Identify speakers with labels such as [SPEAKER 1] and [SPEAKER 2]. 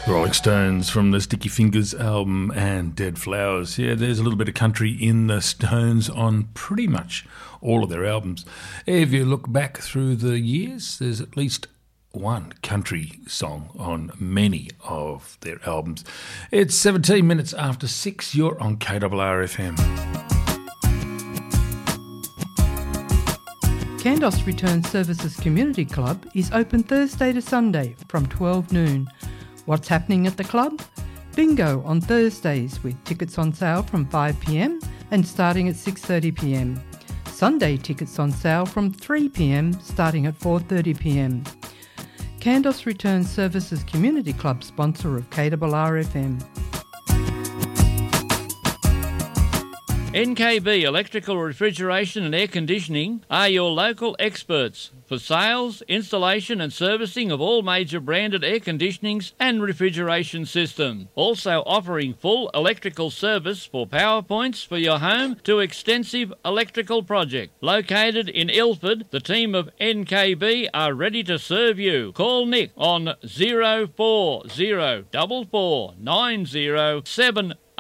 [SPEAKER 1] Rolling Stones from the Sticky Fingers album and Dead Flowers. Yeah, there's a little bit of country in the Stones on pretty much all of their albums. If you look back through the years, there's at least one country song on many of their albums. It's 17 minutes after 6. You're on KRRFM.
[SPEAKER 2] Kandos Return Services Community Club is open Thursday to Sunday from 12 noon. What's happening at the club? Bingo on Thursdays with tickets on sale from 5pm and starting at 6:30pm. Sunday tickets on sale from 3pm starting at 4:30pm. Kandos Return Services Community Club sponsor of KRRFM.
[SPEAKER 3] NKB Electrical Refrigeration and Air Conditioning are your local experts for sales, installation and servicing of all major branded air conditionings and refrigeration systems. Also offering full electrical service for power points for your home to extensive electrical project. Located in Ilford, the team of NKB are ready to serve you. Call Nick on 040 44 90 7